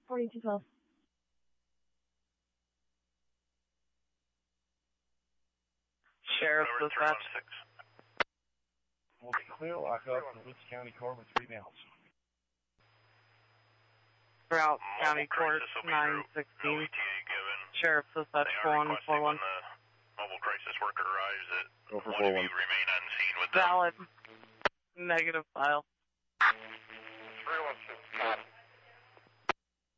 4212. Sheriff Dispatch. We'll clear lockup for Woods County Court with 3 males. Throughout County Court 916. Sheriff Dispatch 4141. Mobile crisis worker arrives at Go for one of you remain unseen with them. Valid. Negative file.